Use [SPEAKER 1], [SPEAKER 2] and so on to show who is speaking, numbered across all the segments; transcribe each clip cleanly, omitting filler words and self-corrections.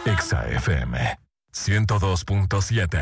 [SPEAKER 1] Exa FM 102.7.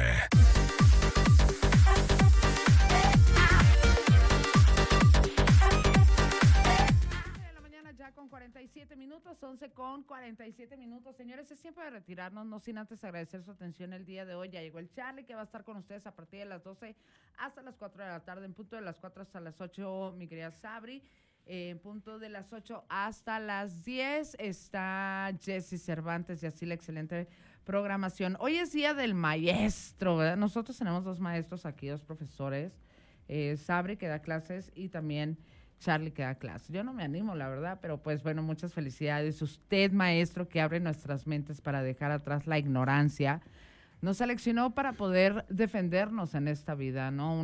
[SPEAKER 2] De la mañana ya con 47 minutos, 11 con 47 minutos. Señores, es tiempo de retirarnos, no sin antes agradecer su atención el día de hoy. Ya llegó el Charlie, que va a estar con ustedes a partir de las 12 hasta las 4 de la tarde, en punto de las 4 hasta las 8, mi querida Sabri. En punto de las 8 hasta las 10 está Jessy Cervantes y así la excelente programación. Hoy es día del maestro, ¿verdad? Nosotros tenemos dos maestros aquí, dos profesores. Sabri, que da clases, y también Charlie, que da clases. Yo no me animo, la verdad, pero pues bueno, muchas felicidades. Usted, maestro, que abre nuestras mentes para dejar atrás la ignorancia, nos seleccionó para poder defendernos en esta vida, ¿no?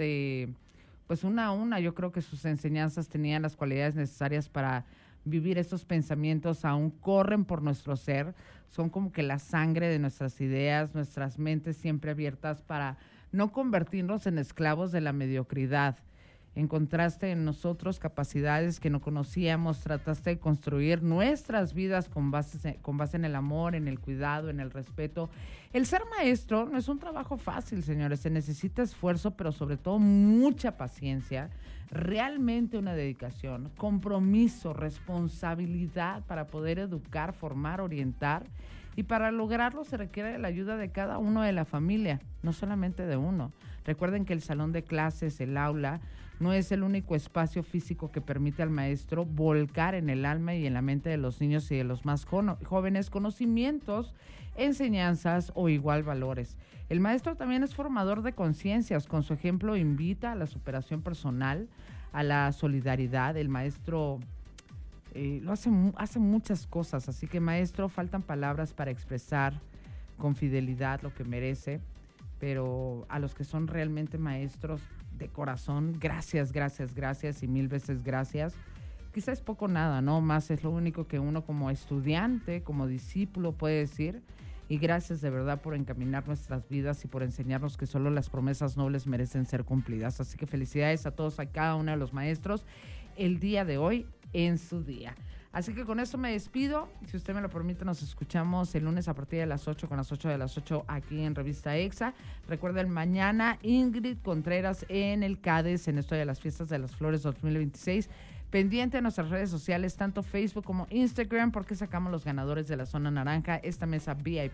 [SPEAKER 2] Una, yo creo que sus enseñanzas tenían las cualidades necesarias para vivir estos pensamientos, aún corren por nuestro ser, son como que la sangre de nuestras ideas, nuestras mentes siempre abiertas para no convertirnos en esclavos de la mediocridad. Encontraste en nosotros capacidades que no conocíamos, trataste de construir nuestras vidas con base en el amor, en el cuidado, en el respeto. El ser maestro no es un trabajo fácil, señores, se necesita esfuerzo, pero sobre todo mucha paciencia, realmente una dedicación, compromiso, responsabilidad para poder educar, formar, orientar. Y para lograrlo se requiere la ayuda de cada uno de la familia, no solamente de uno. Recuerden que el salón de clases, el aula, no es el único espacio físico que permite al maestro volcar en el alma y en la mente de los niños y de los más jóvenes conocimientos, enseñanzas o igual valores. El maestro también es formador de conciencias. Con su ejemplo invita a la superación personal, a la solidaridad. El maestro hace muchas cosas, así que maestro, faltan palabras para expresar con fidelidad lo que merece, pero a los que son realmente maestros de corazón, gracias, gracias, gracias y mil veces gracias. Quizá es poco nada, ¿no? Más es lo único que uno como estudiante, como discípulo puede decir. Y gracias de verdad por encaminar nuestras vidas y por enseñarnos que solo las promesas nobles merecen ser cumplidas. Así que felicidades a todos, a cada uno de los maestros el día de hoy en su día. Así que con eso me despido. Si usted me lo permite, nos escuchamos el lunes a partir de las 8, con las 8 de las 8 aquí en Revista Exa. Recuerden, mañana Ingrid Contreras en el CADES, en esto de las Fiestas de las Flores 2026. Pendiente de nuestras redes sociales, tanto Facebook como Instagram, porque sacamos los ganadores de la zona naranja, esta mesa VIP